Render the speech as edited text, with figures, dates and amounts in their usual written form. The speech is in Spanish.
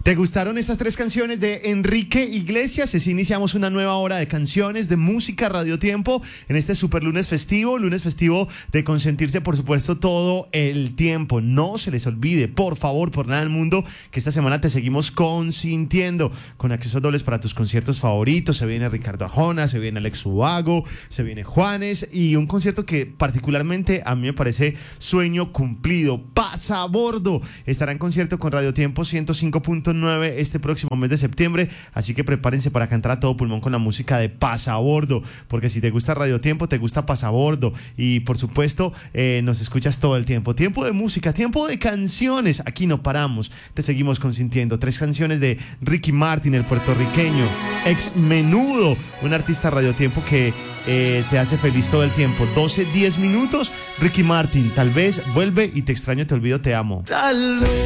¿Te gustaron estas tres canciones de Enrique Iglesias? Así iniciamos una nueva hora de canciones, de música, Radio Tiempo, en este super lunes festivo de consentirse, por supuesto, todo el tiempo. No se les olvide, por favor, por nada del mundo, que esta semana te seguimos consintiendo, con accesos dobles para tus conciertos favoritos. Se viene Ricardo Arjona, se viene Alex Ubago, se viene Juanes, y un concierto que particularmente a mí me parece sueño cumplido. Pasabordo estará en concierto con Radio Tiempo 105.9 este próximo mes de septiembre, así que prepárense para cantar a todo pulmón con la música de Pasabordo, porque si te gusta Radio Tiempo, te gusta Pasabordo, y por supuesto nos escuchas todo el tiempo. Tiempo de música, tiempo de canciones, aquí no paramos, te seguimos consintiendo. Tres canciones de Ricky Martin, el puertorriqueño, ex Menudo, un artista Radio Tiempo que te hace feliz todo el tiempo. 12-10 minutos, Ricky Martin, tal vez, vuelve y te extraño, te olvido, te amo. Tal vez.